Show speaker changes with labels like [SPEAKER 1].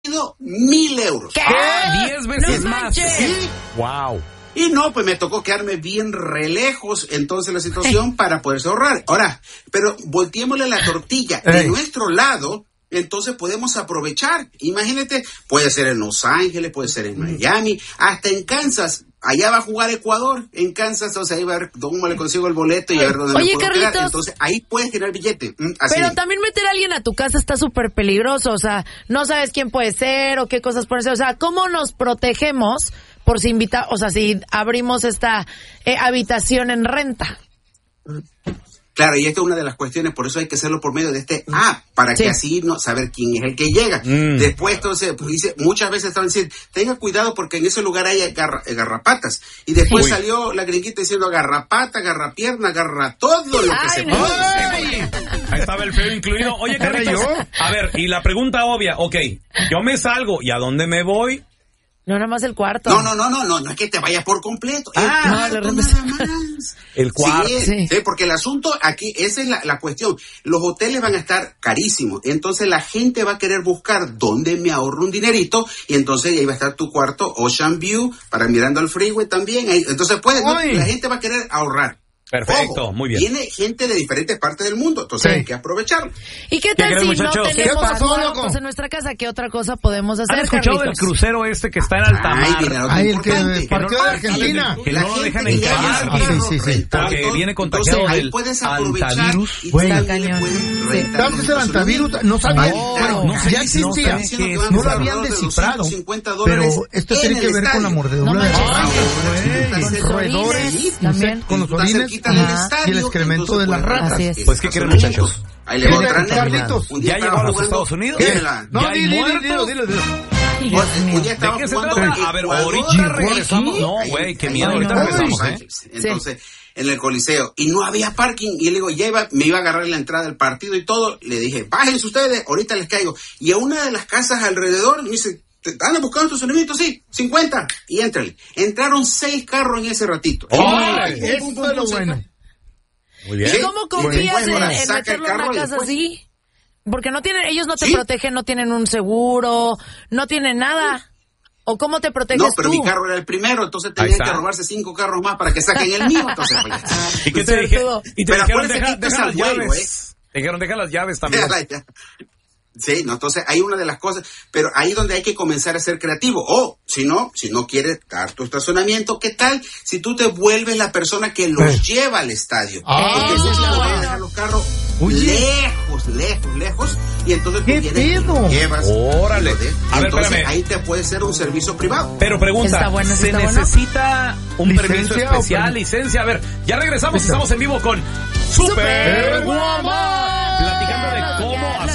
[SPEAKER 1] €1,000.
[SPEAKER 2] ¿Qué?
[SPEAKER 3] 10 veces más.
[SPEAKER 1] Sí.
[SPEAKER 3] Wow.
[SPEAKER 1] Y no, pues me tocó quedarme bien re lejos entonces la situación para poderse ahorrar. Ahora, pero volteémosle la tortilla. De nuestro lado, entonces podemos aprovechar. Imagínate, puede ser en Los Ángeles, puede ser en Miami, hasta en Kansas. Allá va a jugar Ecuador, en Kansas, o sea, ahí va a ver cómo le consigo el boleto y a ver dónde me puedo
[SPEAKER 2] Carlitos,
[SPEAKER 1] quedar. Entonces, ahí puedes generar billete. Así.
[SPEAKER 2] Pero también meter a alguien a tu casa está súper peligroso, o sea, no sabes quién puede ser o qué cosas pueden ser, o sea, ¿cómo nos protegemos por si si abrimos esta habitación en renta?
[SPEAKER 1] Claro, y esta es una de las cuestiones, por eso hay que hacerlo por medio de este app, para que así no saber quién es el que llega. Después, entonces, pues, dice, muchas veces estaban diciendo, tenga cuidado porque en ese lugar hay garrapatas. Y después salió la gringuita diciendo garrapata, garrapierna, agarra todo lo que se puede.
[SPEAKER 3] Ahí estaba el feo incluido. Oye, Carlitos, a ver, y la pregunta obvia, yo me salgo, ¿y a dónde me voy?
[SPEAKER 2] No, nada más el cuarto.
[SPEAKER 1] No es que te vayas por completo. Nada más.
[SPEAKER 3] El cuarto.
[SPEAKER 1] Sí, porque el asunto aquí, esa es la cuestión. Los hoteles van a estar carísimos. Entonces la gente va a querer buscar dónde me ahorro un dinerito. Y entonces ahí va a estar tu cuarto, Ocean View, para mirando al freeway también. Entonces la gente va a querer ahorrar.
[SPEAKER 3] Perfecto, muy bien.
[SPEAKER 1] Viene gente de diferentes partes del mundo, entonces hay que aprovecharlo.
[SPEAKER 2] ¿Y qué tal si no tenemos cuartos en nuestra casa? ¿Qué otra cosa podemos hacer,
[SPEAKER 3] ¿Han escuchado del crucero que está en alta mar?
[SPEAKER 4] El que partió de Argentina.
[SPEAKER 3] Que no lo dejan encallar. Porque viene contagiado del antivirus.
[SPEAKER 4] ¿Sabes el antivirus? No sabía. Ya existía. No lo habían descifrado. Pero esto tiene que ver con la mordedura de los roedores, con los orines y el excremento de las ratas.
[SPEAKER 3] Pues, ¿qué quieren, muchachos?
[SPEAKER 1] Ahí le voy a traer
[SPEAKER 4] Carlitos.
[SPEAKER 3] ¿Ya llegó a los Estados Unidos?
[SPEAKER 4] No, dilo.
[SPEAKER 1] ¿De
[SPEAKER 3] qué se trata? A ver, ahorita regresamos. No, güey, qué miedo. Ahorita regresamos,
[SPEAKER 1] Entonces, en el Coliseo. Y no había parking. Y le digo, me iba a agarrar la entrada del partido y todo. Le dije, bájense ustedes, ahorita les caigo. Y a una de las casas alrededor me dice, ¿están buscando tus elementos? Sí, 50. Y éntrale. Entraron 6 carros en ese ratito.
[SPEAKER 4] Eso es lo bueno.
[SPEAKER 3] Muy bien.
[SPEAKER 2] ¿Y cómo confías en meterlo en una casa así? Porque ellos no te protegen, no tienen un seguro, no tienen nada. ¿O cómo te proteges tú?
[SPEAKER 1] No, pero mi carro era el primero, entonces tenían que robarse 5 carros más para que saquen el mío. Entonces,
[SPEAKER 3] ¿y qué te dijeron? Y te dijeron, deja las llaves. Te dijeron, deja las llaves también.
[SPEAKER 1] Sí, no, entonces hay una de las cosas, pero ahí donde hay que comenzar a ser creativo. Si no quieres dar tu estacionamiento, ¿qué tal si tú te vuelves la persona que los lleva al estadio? Porque entonces puedes dejar los carros lejos, y entonces tú los llevas.
[SPEAKER 3] Órale.
[SPEAKER 1] Entonces ahí te puede ser un servicio privado.
[SPEAKER 3] Pero pregunta, ¿se necesita un permiso especial, licencia? A ver, ya regresamos, estamos en vivo con Super Guamán.